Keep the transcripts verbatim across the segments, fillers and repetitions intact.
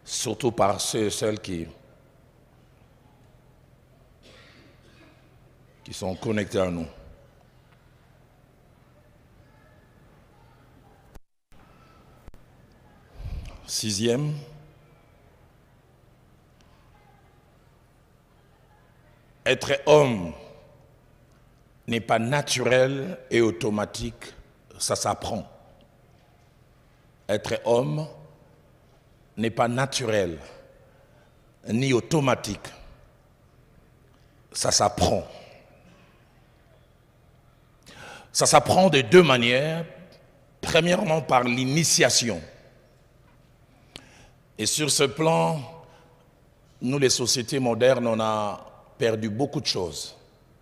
surtout par ceux et celles qui, qui sont connectés à nous. Sixième, être homme n'est pas naturel et automatique, ça s'apprend. Être homme n'est pas naturel ni automatique, ça s'apprend. Ça s'apprend de deux manières. Premièrement, par l'initiation. Et sur ce plan, nous, les sociétés modernes, on a perdu beaucoup de choses.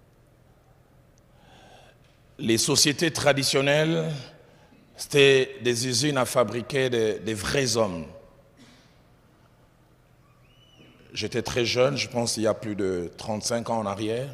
Les sociétés traditionnelles, c'était des usines à fabriquer des, des vrais hommes. J'étais très jeune, je pense il y a plus de trente-cinq ans en arrière.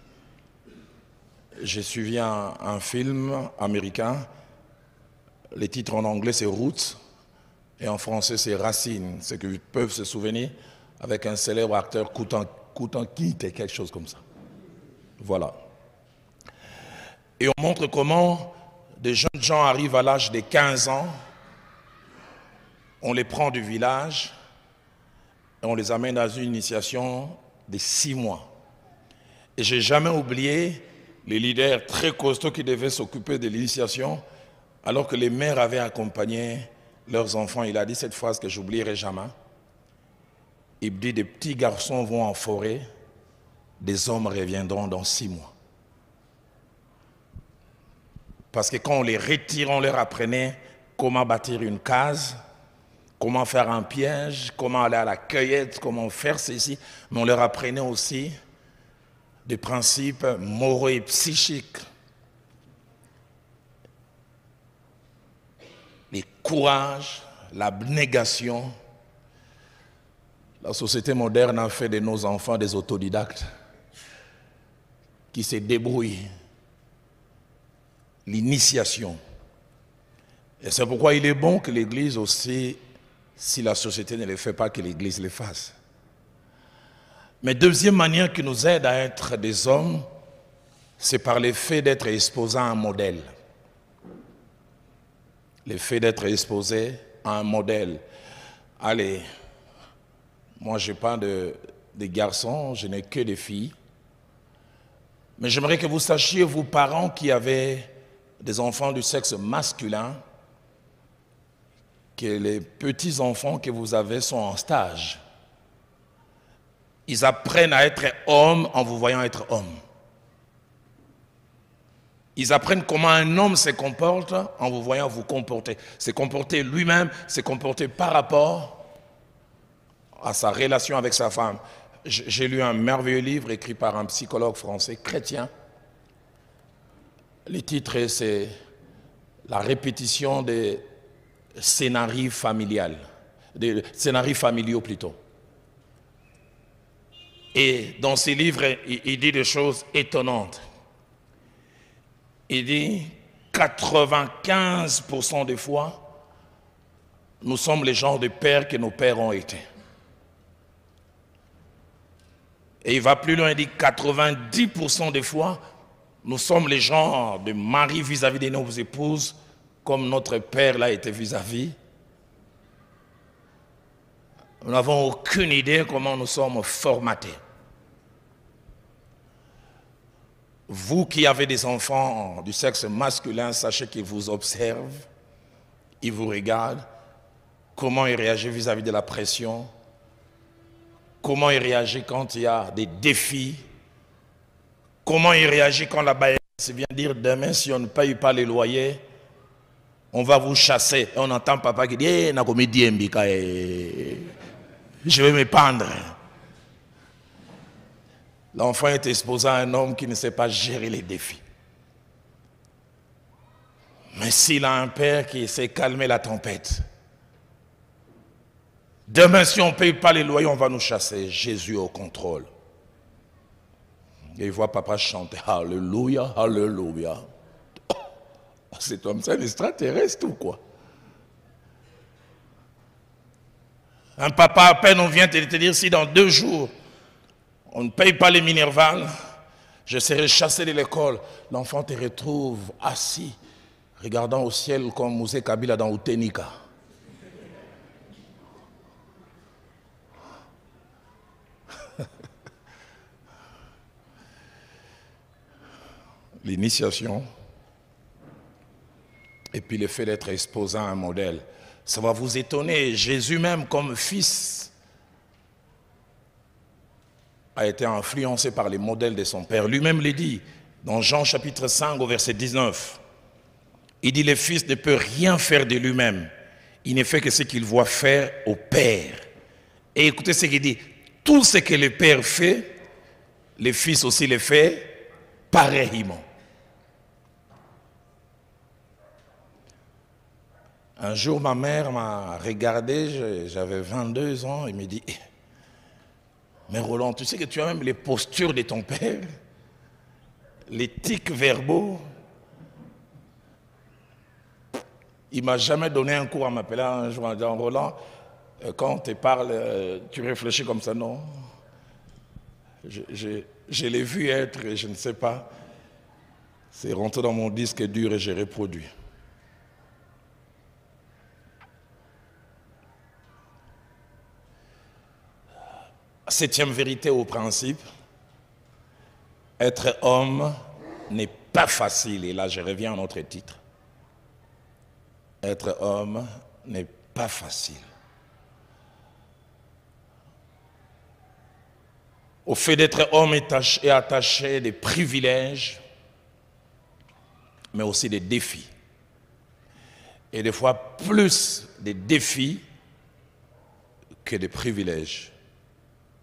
J'ai suivi un, un film américain. Les titres en anglais, c'est Roots. Et en français, c'est Racine. Ceux qui peuvent se souvenir, avec un célèbre acteur, Koutan-Kite, quelque chose comme ça. Voilà. Et on montre comment des jeunes gens arrivent à l'âge de quinze ans, on les prend du village et on les amène dans une initiation de six mois. Et je n'ai jamais oublié les leaders très costauds qui devaient s'occuper de l'initiation, alors que les mères avaient accompagné leurs enfants. Il a dit cette phrase que j'oublierai jamais. Il dit, des petits garçons vont en forêt, des hommes reviendront dans six mois. Parce que quand on les retire, on leur apprenait comment bâtir une case, comment faire un piège, comment aller à la cueillette, comment faire ceci. Mais on leur apprenait aussi des principes moraux et psychiques. Le courage, l'abnégation. La société moderne a fait de nos enfants des autodidactes qui se débrouillent. L'initiation. Et c'est pourquoi il est bon que l'Église aussi, si la société ne le fait pas, que l'Église le fasse. Mais deuxième manière qui nous aide à être des hommes, c'est par le fait d'être exposé à un modèle. Le fait d'être exposé à un modèle. Allez, moi je n'ai pas de, de garçons, je n'ai que des filles. Mais j'aimerais que vous sachiez, vous parents qui avez des enfants du sexe masculin, que les petits-enfants que vous avez sont en stage. Ils apprennent à être hommes en vous voyant être homme. Ils apprennent comment un homme se comporte en vous voyant vous comporter. Se comporter lui-même, se comporter par rapport à sa relation avec sa femme. J'ai lu un merveilleux livre écrit par un psychologue français chrétien. Le titre, c'est la répétition des scénarios familiales, des scénarios familiaux plutôt. Et dans ce livre, il, il dit des choses étonnantes. Il dit quatre-vingt-quinze pour cent des fois, nous sommes les genres de pères que nos pères ont été. Et il va plus loin, il dit quatre-vingt-dix pour cent des fois, nous sommes les genres de mari vis-à-vis de nos épouses, comme notre père l'a été vis-à-vis. Nous n'avons aucune idée comment nous sommes formatés. Vous qui avez des enfants du sexe masculin, sachez qu'ils vous observent, ils vous regardent, comment ils réagissent vis-à-vis de la pression, comment ils réagissent quand il y a des défis, comment ils réagissent quand la baïonnette vient dire demain si on ne paye pas les loyers, on va vous chasser. Et on entend papa qui dit hey, je vais me pendre. L'enfant est exposé à un homme qui ne sait pas gérer les défis. Mais s'il a un père qui sait calmer la tempête, demain si on ne paye pas les loyers, on va nous chasser. Jésus au contrôle. Et il voit papa chanter Alléluia, Alléluia. Cet homme, c'est un extraterrestre ou quoi? Un papa, à peine on vient te, te dire si dans deux jours, on ne paye pas les Minerval, je serai chassé de l'école. L'enfant te retrouve assis, regardant au ciel comme Mousé Kabila dans Utenika. L'initiation et puis le fait d'être exposé à un modèle, ça va vous étonner. Jésus même comme fils a été influencé par les modèles de son père. Lui-même le dit dans Jean chapitre cinq au verset dix-neuf. Il dit le fils ne peut rien faire de lui-même. Il ne fait que ce qu'il voit faire au père. Et écoutez ce qu'il dit. Tout ce que le père fait, le fils aussi le fait pareillement. Un jour, ma mère m'a regardé, j'avais vingt-deux ans, et me dit, mais Roland, tu sais que tu as même les postures de ton père, les tics verbaux. Il ne m'a jamais donné un cours à m'appeler un jour en disant, Roland, quand on te parle, tu réfléchis comme ça, non. Je, je, je l'ai vu être, et je ne sais pas, c'est rentré dans mon disque dur et j'ai reproduit. Septième vérité au principe, être homme n'est pas facile. Et là, je reviens à notre titre. Être homme n'est pas facile. Au fait d'être homme est attaché des privilèges, mais aussi des défis. Et des fois, plus des défis que des privilèges.